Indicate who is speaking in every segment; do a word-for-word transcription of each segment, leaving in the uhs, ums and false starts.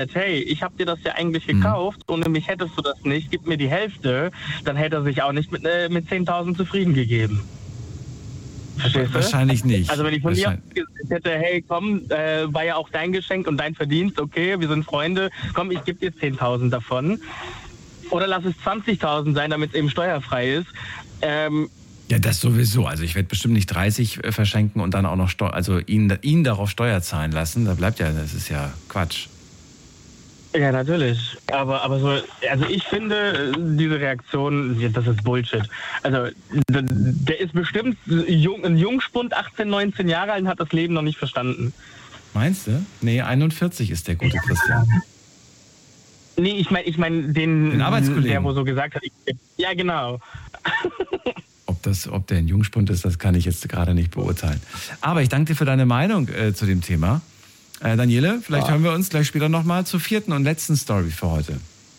Speaker 1: hey, ich habe dir das ja eigentlich gekauft, mhm. ohne mich hättest du das nicht, gib mir die Hälfte, dann hätte er sich auch nicht mit, äh, mit zehntausend zufrieden gegeben. Verstehst du?
Speaker 2: Wahrscheinlich nicht.
Speaker 1: Also wenn ich von dir gesagt hätte, hey, komm, äh, war ja auch dein Geschenk und dein Verdienst, okay, wir sind Freunde, komm, ich gebe dir zehntausend davon. Oder lass es zwanzigtausend sein, damit es eben steuerfrei ist. Ähm,
Speaker 2: ja, das sowieso. Also ich werde bestimmt nicht dreißig verschenken und dann auch noch Steu- also ihn, ihn darauf Steuer zahlen lassen. Da bleibt ja, das ist ja Quatsch.
Speaker 1: Ja, natürlich. Aber, aber so, also ich finde, diese Reaktion, das ist Bullshit. Also, der ist bestimmt jung, ein Jungspund, achtzehn, neunzehn Jahre alt und hat das Leben noch nicht verstanden.
Speaker 2: Meinst du? Nee, einundvierzig ist der gute Christian.
Speaker 1: Nee, ich meine, ich mein, den,
Speaker 2: den Arbeitskollegen.
Speaker 1: Der wo so gesagt hat, ich, ja, genau.
Speaker 2: Ob, das, ob der ein Jungspund ist, das kann ich jetzt gerade nicht beurteilen. Aber ich danke dir für deine Meinung äh, zu dem Thema. Äh, Daniele, vielleicht ja. hören wir uns gleich später nochmal zur vierten und letzten Story für heute.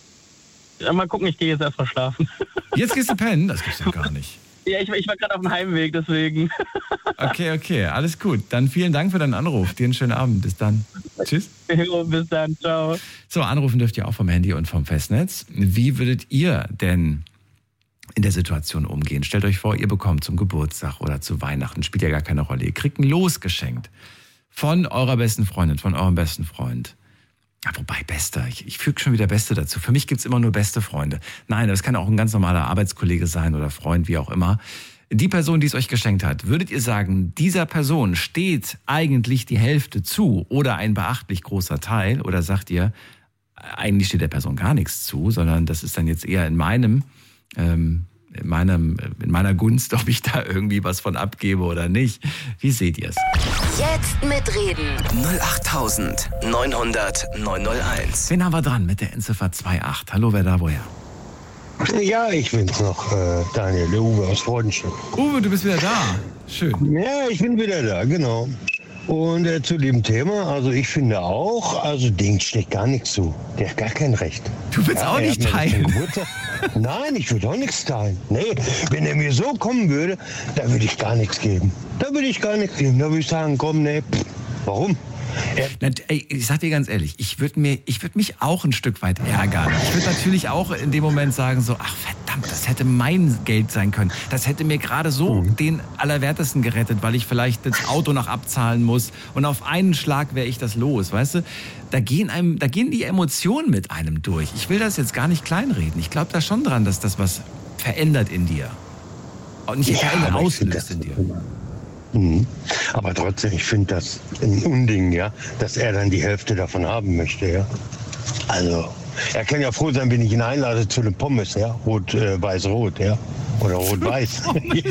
Speaker 1: Ja, mal gucken, ich gehe jetzt erstmal schlafen.
Speaker 2: Jetzt gehst du pennen? Das gibt's ja gar nicht.
Speaker 1: Ja, ich, ich war gerade auf dem Heimweg, deswegen.
Speaker 2: Okay, okay, alles gut. Dann vielen Dank für deinen Anruf. Dir einen schönen Abend. Bis dann. Tschüss.
Speaker 1: Jo, bis dann, ciao.
Speaker 2: So, anrufen dürft ihr auch vom Handy und vom Festnetz. Wie würdet ihr denn in der Situation umgehen? Stellt euch vor, ihr bekommt zum Geburtstag oder zu Weihnachten, spielt ja gar keine Rolle. Ihr kriegt ein Los geschenkt von eurer besten Freundin, von eurem besten Freund. Ja, wobei, Bester, ich, ich füge schon wieder Beste dazu. Für mich gibt's immer nur beste Freunde. Nein, das kann auch ein ganz normaler Arbeitskollege sein oder Freund, wie auch immer. Die Person, die es euch geschenkt hat, würdet ihr sagen, dieser Person steht eigentlich die Hälfte zu oder ein beachtlich großer Teil? Oder sagt ihr, eigentlich steht der Person gar nichts zu, sondern das ist dann jetzt eher in meinem... Ähm, In, meinem, in meiner Gunst, ob ich da irgendwie was von abgebe oder nicht. Wie seht ihr es?
Speaker 3: Jetzt mitreden.
Speaker 4: null acht neun null null neun null eins.
Speaker 2: Wen haben wir dran mit der Endziffer zwei acht? Hallo, wer da, woher?
Speaker 5: Ja, ich bin's noch, äh, Daniel, der Uwe aus Freudenstadt.
Speaker 2: Uwe, du bist wieder da. Schön.
Speaker 5: Ja, ich bin wieder da, genau. Und äh, zu dem Thema, also ich finde auch, also Ding steckt gar nichts zu. Der hat gar kein Recht.
Speaker 2: Du willst ja, auch nicht teilen?
Speaker 5: Nein, ich würde auch nichts teilen. Nee, wenn er mir so kommen würde, da würde ich gar nichts geben. Da würde ich gar nichts geben. Da würde ich sagen, komm, nee, pff, warum?
Speaker 2: Na, ey, ich sag dir ganz ehrlich, ich würde mir, ich würde mich auch ein Stück weit ärgern. Ich würde natürlich auch in dem Moment sagen so, ach verdammt, das hätte mein Geld sein können. Das hätte mir gerade so mhm. den Allerwertesten gerettet, weil ich vielleicht das Auto noch abzahlen muss und auf einen Schlag wäre ich das los, weißt du? Da gehen einem, da gehen die Emotionen mit einem durch. Ich will das jetzt gar nicht kleinreden. Ich glaube da schon dran, dass das was verändert in dir. Und nicht
Speaker 5: ja,
Speaker 2: verändert, auslöst in dir.
Speaker 5: Mhm. Aber trotzdem, ich finde das ein Unding, ja, dass er dann die Hälfte davon haben möchte, ja. Also, er kann ja froh sein, wenn ich ihn einlade zu den Pommes, ja, rot, äh, weiß, rot, ja, oder rot-weiß.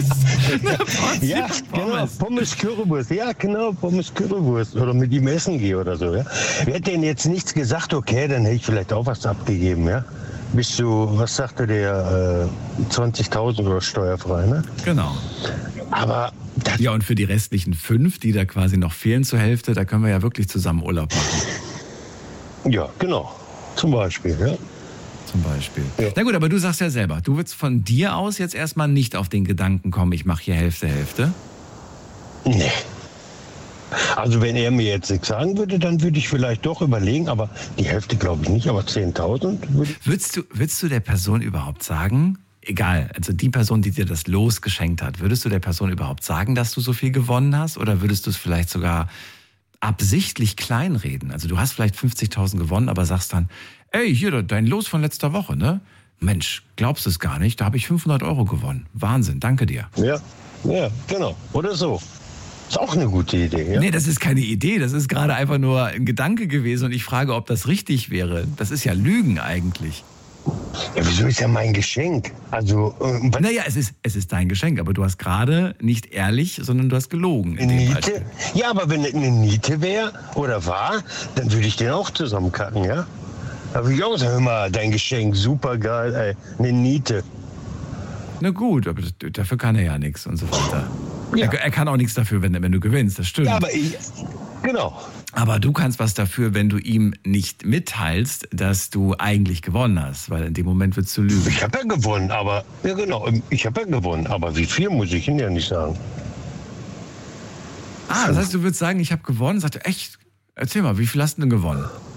Speaker 5: Ja, genau, Pommes Currywurst, ja, genau, Pommes Currywurst oder mit ihm essen gehe oder so, ja. Wer hätte denn jetzt nichts gesagt, okay, dann hätte ich vielleicht auch was abgegeben, ja. Bis zu, was sagte der, äh, zwanzigtausend oder steuerfrei, ne?
Speaker 2: Genau.
Speaker 5: Aber
Speaker 2: ja, und für die restlichen fünf, die da quasi noch fehlen zur Hälfte, da können wir ja wirklich zusammen Urlaub machen.
Speaker 5: Ja, genau. Zum Beispiel, ja.
Speaker 2: Zum Beispiel.
Speaker 5: Ja.
Speaker 2: Na gut, aber du sagst ja selber, du würdest von dir aus jetzt erstmal nicht auf den Gedanken kommen, ich mache hier Hälfte, Hälfte?
Speaker 5: Nee. Also wenn er mir jetzt nichts sagen würde, dann würde ich vielleicht doch überlegen, aber die Hälfte glaube ich nicht, aber zehntausend würde ich...
Speaker 2: Würdest du, würdest du der Person überhaupt sagen... Egal, also die Person, die dir das Los geschenkt hat, würdest du der Person überhaupt sagen, dass du so viel gewonnen hast? Oder würdest du es vielleicht sogar absichtlich kleinreden? Also du hast vielleicht fünfzigtausend gewonnen, aber sagst dann, ey, hier, dein Los von letzter Woche, ne? Mensch, glaubst du es gar nicht? Da habe ich fünfhundert Euro gewonnen. Wahnsinn, danke dir.
Speaker 5: Ja, ja, genau. Oder so. Ist auch eine gute Idee, ja?
Speaker 2: Nee, das ist keine Idee. Das ist gerade einfach nur ein Gedanke gewesen und ich frage, ob das richtig wäre. Das ist ja Lügen eigentlich.
Speaker 5: Ja, wieso ist ja mein Geschenk? Also, äh,
Speaker 2: naja, es ist, es ist dein Geschenk, aber du hast gerade nicht ehrlich, sondern du hast gelogen. In dem
Speaker 5: Niete?
Speaker 2: Beispiel.
Speaker 5: Ja, aber wenn es eine Niete wäre oder war, dann würde ich den auch zusammenkacken, ja? Da würde ich auch sagen, hör mal, dein Geschenk, super geil, ey, eine Niete.
Speaker 2: Na gut, aber das, dafür kann er ja nichts und so weiter. Ja. Er, er kann auch nichts dafür, wenn, wenn du gewinnst, das stimmt.
Speaker 5: Ja, aber ich, genau.
Speaker 2: Aber du kannst was dafür, wenn du ihm nicht mitteilst, dass du eigentlich gewonnen hast, weil in dem Moment würdest du lügen.
Speaker 5: Ich habe ja gewonnen, aber, ja genau, ich habe ja gewonnen, aber wie viel muss ich ihm ja nicht sagen.
Speaker 2: Ah, das heißt, du würdest sagen, ich habe gewonnen, sagt er, echt, erzähl mal, wie viel hast du denn gewonnen?